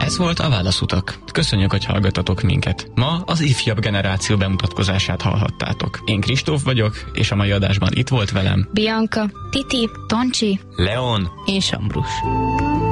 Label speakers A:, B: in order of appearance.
A: Ez volt a Válaszutak. Köszönjük, hogy hallgatatok minket. Ma az ifjabb generáció bemutatkozását hallhattátok. Én Kristóf vagyok, és a mai adásban itt volt velem
B: Bianca, Titi, Toncsi,
C: Leon
D: és Ambrus.